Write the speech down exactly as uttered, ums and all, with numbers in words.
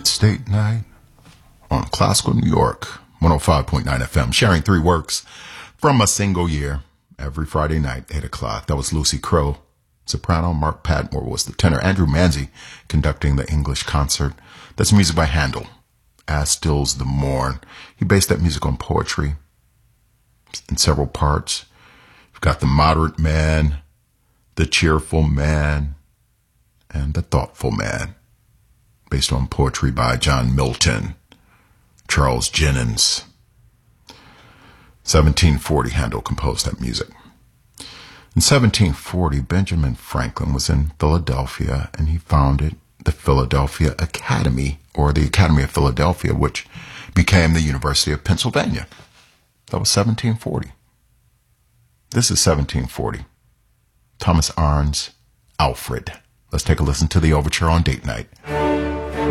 It's date night on Classical New York, one oh five point nine F M, sharing three works from a single year every Friday night, eight o'clock. That was Lucy Crowe, soprano. Mark Padmore was the tenor. Andrew Manzi conducting the English concert. That's music by Handel, As Stills the Morn. He based that music on poetry in several parts. You've got the moderate man, the cheerful man, and the thoughtful man, based on poetry by John Milton, Charles Jennens. seventeen forty, Handel composed that music. In seventeen forty, Benjamin Franklin was in Philadelphia, and he founded the Philadelphia Academy, or the Academy of Philadelphia, which became the University of Pennsylvania. That was seventeen forty. This is seventeen forty. Thomas Arne's Alfred. Let's take a listen to the overture on date night.